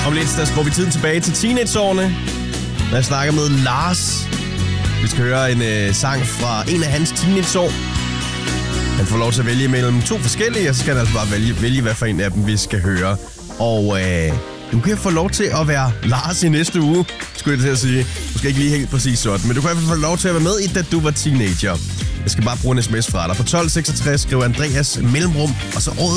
Om lidt, der skruer vi tiden tilbage til teenageårene. Når jeg snakker med Lars. Vi skal høre en sang fra en af hans teenageår. Han får lov til at vælge mellem 2 forskellige, og så skal han altså bare vælge hvad for en af dem, vi skal høre. Og du kan få lov til at være Lars i næste uge, skulle jeg til at sige. Måske ikke lige helt præcis sådan, men du kan i hvert fald få lov til at være med i, da du var teenager. Jeg skal bare bruge en sms fra dig. På 1266 skriver Andreas mellemrum, og så